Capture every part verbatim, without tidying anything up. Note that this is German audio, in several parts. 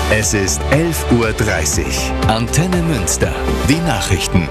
Es ist elf Uhr dreißig. Antenne Münster. Die Nachrichten.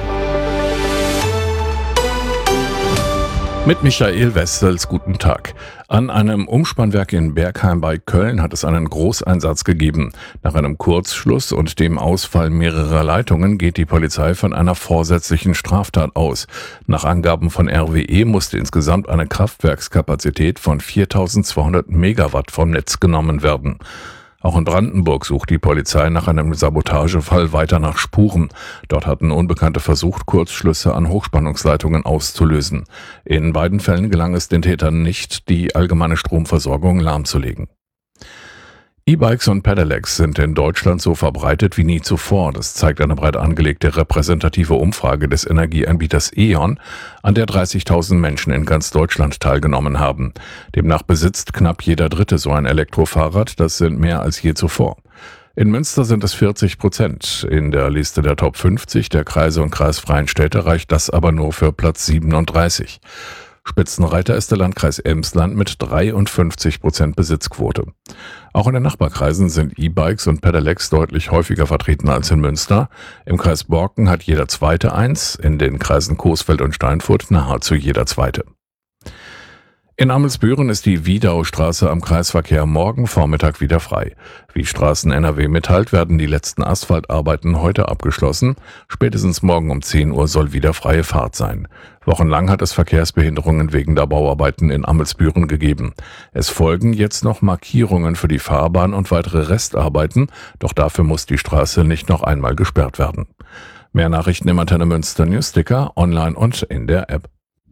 Mit Michael Westels, guten Tag. An einem Umspannwerk in Bergheim bei Köln hat es einen Großeinsatz gegeben. Nach einem Kurzschluss und dem Ausfall mehrerer Leitungen geht die Polizei von einer vorsätzlichen Straftat aus. Nach Angaben von R W E musste insgesamt eine Kraftwerkskapazität von viertausendzweihundert Megawatt vom Netz genommen werden. Auch in Brandenburg sucht die Polizei nach einem Sabotagefall weiter nach Spuren. Dort hatten Unbekannte versucht, Kurzschlüsse an Hochspannungsleitungen auszulösen. In beiden Fällen gelang es den Tätern nicht, die allgemeine Stromversorgung lahmzulegen. E-Bikes und Pedelecs sind in Deutschland so verbreitet wie nie zuvor. Das zeigt eine breit angelegte repräsentative Umfrage des Energieanbieters E.ON, an der dreißigtausend Menschen in ganz Deutschland teilgenommen haben. Demnach besitzt knapp jeder Dritte so ein Elektrofahrrad. Das sind mehr als je zuvor. In Münster sind es vierzig Prozent. In der Liste der Top fünfzig der Kreise und kreisfreien Städte reicht das aber nur für Platz siebenunddreißig. Spitzenreiter ist der Landkreis Emsland mit dreiundfünfzig Prozent Besitzquote. Auch in den Nachbarkreisen sind E-Bikes und Pedelecs deutlich häufiger vertreten als in Münster. Im Kreis Borken hat jeder Zweite eins, in den Kreisen Coesfeld und Steinfurt nahezu jeder Zweite. In Amelsbüren ist die Wiedaustraße am Kreisverkehr morgen Vormittag wieder frei. Wie Straßen N R W mitteilt, werden die letzten Asphaltarbeiten heute abgeschlossen. Spätestens morgen um zehn Uhr soll wieder freie Fahrt sein. Wochenlang hat es Verkehrsbehinderungen wegen der Bauarbeiten in Amelsbüren gegeben. Es folgen jetzt noch Markierungen für die Fahrbahn und weitere Restarbeiten, doch dafür muss die Straße nicht noch einmal gesperrt werden. Mehr Nachrichten im Antenne Münster Newsticker, online und in der App.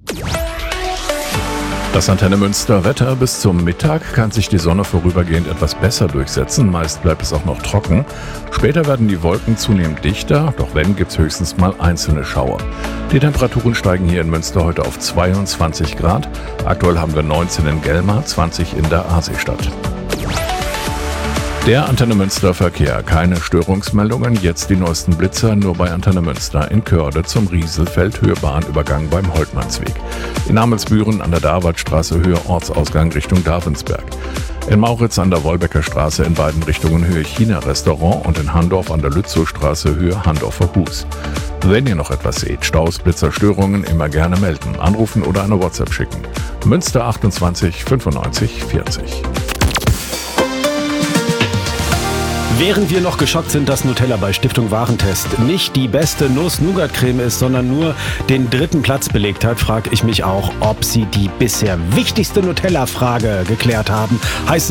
Das Antenne Münster Wetter: Bis zum Mittag kann sich die Sonne vorübergehend etwas besser durchsetzen, meist bleibt es auch noch trocken. Später werden die Wolken zunehmend dichter, doch wenn, gibt's höchstens mal einzelne Schauer. Die Temperaturen steigen hier in Münster heute auf zweiundzwanzig Grad. Aktuell haben wir neunzehn in Gelmar, zwanzig in der Aasee-Stadt. Der Antenne Münster Verkehr. Keine Störungsmeldungen, jetzt die neuesten Blitzer nur bei Antenne Münster in Körde zum Rieselfeld, Höhe Bahnübergang beim Holtmannsweg. In Amelsbüren an der Darwadstraße, Höhe Ortsausgang Richtung Davensberg. In Mauritz an der Wolbecker Straße in beiden Richtungen Höhe China-Restaurant und in Handorf an der Lützowstraße Höhe Handorfer Hus. Wenn ihr noch etwas seht, Staus, Blitzer, Störungen, immer gerne melden, anrufen oder eine WhatsApp schicken. Münster achtundzwanzig fünfundneunzig vierzig. Während wir noch geschockt sind, dass Nutella bei Stiftung Warentest nicht die beste Nuss-Nougat-Creme ist, sondern nur den dritten Platz belegt hat, frage ich mich auch, ob sie die bisher wichtigste Nutella-Frage geklärt haben. Heißt